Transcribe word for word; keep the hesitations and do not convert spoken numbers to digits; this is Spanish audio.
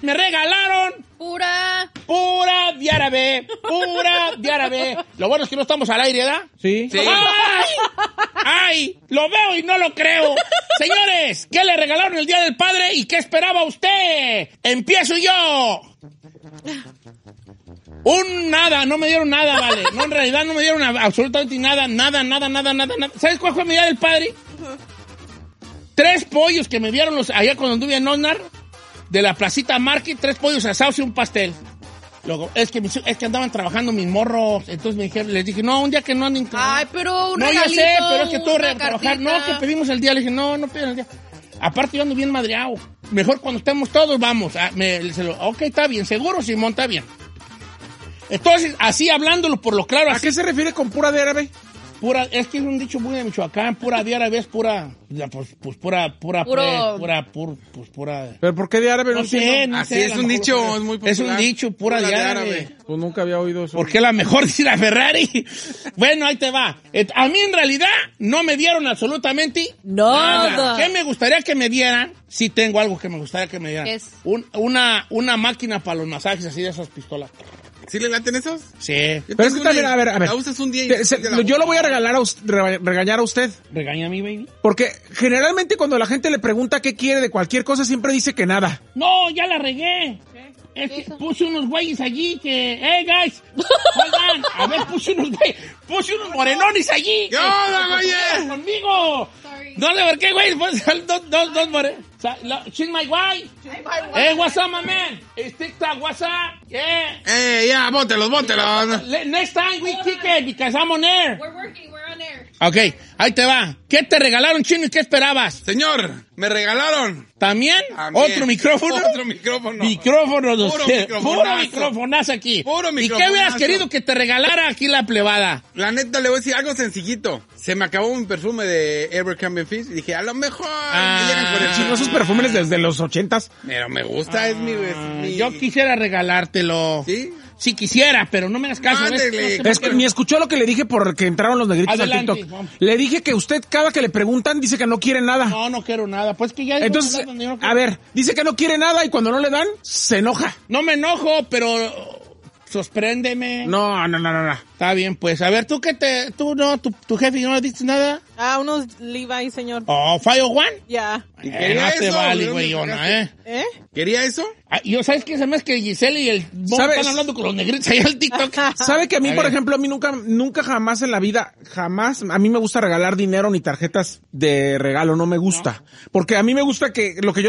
me regalaron... Pura... Pura de árabe, pura de árabe. Lo bueno es que no estamos al aire, ¿verdad? Sí. sí. ¡Ay! ¡Ay! Lo veo y no lo creo. Señores, ¿qué le regalaron el Día del Padre y qué esperaba usted? Empiezo yo. Un nada, no me dieron nada, vale. No, en realidad no me dieron absolutamente nada, nada, nada, nada, nada, nada. ¿Sabes cuál fue mi Día del Padre? Tres pollos que me dieron los, allá cuando anduve en Onar, de la Placita Market, tres pollos asados y un pastel. Luego, es que, es que andaban trabajando mis morros, entonces me dijeron, les dije, no, un día que no anden... Ay, pero un No, regalito, yo sé, pero es que todo una trabajar, no, cartita. que pedimos el día, le dije, no, no piden el día. Aparte yo ando bien madreado, mejor cuando estemos todos, vamos, ah, me, se lo, ok, está bien, seguro, Simón, está bien. Entonces, así hablándolo por lo claro, ¿A así, qué se refiere con pura de árabe? pura, es que es un dicho muy de Michoacán, pura de árabe es pura, pues, pues pura, pura, Puro- pues, pura, pur, pues pura... ¿Pero por qué de árabe? No sé, entiendo. no Así sé, es a lo un mejor- dicho, es muy popular. Es un dicho, pura, Pura de de árabe. árabe. Pues nunca había oído eso. Porque la mejor es la Ferrari. Bueno, ahí te va. Et- A mí en realidad no me dieron absolutamente Nada. ¿Qué me gustaría que me dieran? Sí tengo algo que me gustaría que me dieran. ¿Qué es? Un- una, una máquina para los masajes así de esas pistolas. ¿Sí le laten esos? Sí. Yo Pero es tengo que también, una y a ver, a ver. La usas un día y Te- se- de la yo lo voy a boca. regalar a us- re- regañar a usted. Regaña a mi baby. Porque generalmente cuando la gente le pregunta qué quiere de cualquier cosa, siempre dice que nada. No, ya la regué. Es que puse unos güeyes allí que... ¡Eh, guys! Oigan, a ver, puse unos güeyes... Puse unos morenones allí. ¿Qué onda, que- güeyes? ¡Conmigo! No sé por qué, güey. Pues, dos, dos, dos morenos. She's my wife. Hey, what's up, my man? It's TikTok, what's up? Yeah. Eh, ya, bóntelos, bóntelos. Le- Next time we kick it because I'm on air. We're working, we're on air. Ok, ahí te va. ¿Qué te regalaron, Chino, y qué esperabas? Señor, me regalaron. ¿También? También. ¿Otro micrófono? Otro micrófono. Micrófono, no Puro sé. microfonazo. Puro microfonazo aquí. Puro ¿Y qué microfonazo. hubieras querido que te regalara aquí la plebada? La neta, le voy a decir algo sencillito. Se me acabó un perfume de Abercrombie and Fitch y dije, a lo mejor Ah, me llegan con el Chino, chino. esos perfumes desde los ochentas. Pero me gusta, es mi... Es mi... Yo quisiera regalártelo. ¿Sí? Sí quisiera, pero no me hagas caso. ¿ves? Ándele. No sé por Es que qué. ni escuchó lo que le dije porque entraron los negritos Adelante, al TikTok. vamos. Le dije que usted cada que le preguntan dice que no quiere nada. No, no quiero nada. Pues que ya... Entonces, yo no quiero- a ver, dice que no quiere nada y cuando no le dan, se enoja. No me enojo, pero... Sorpréndeme. No, no, no, no, no. Está bien, pues. A ver, ¿tú qué te... Tú no, tu, tu jefe no le dices nada? Ah, unos Levi, señor. Oh, Fire One. Ya. ¿Y Eh, quería no te eso? vale, ¿De dónde güeyona, sacaste? ¿eh? ¿Eh? ¿Quería eso? Ah, yo, ¿sabes qué? Se me hace que Giselle y el Bob ¿Sabes? están hablando con los negritos allá al TikTok. ¿Sabe que a mí, A por ver. ejemplo, a mí nunca, nunca jamás en la vida, jamás, a mí me gusta regalar dinero ni tarjetas de regalo, no me gusta. Porque a mí me gusta que lo que yo